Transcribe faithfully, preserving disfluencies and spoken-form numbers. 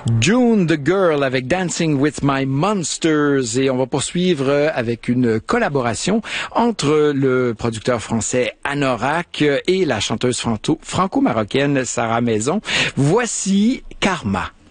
June the Girl avec Dancing with My Monsters, et on va poursuivre avec une collaboration entre le producteur français Anorak et la chanteuse franco-marocaine Sarah Maison. Voici Karma.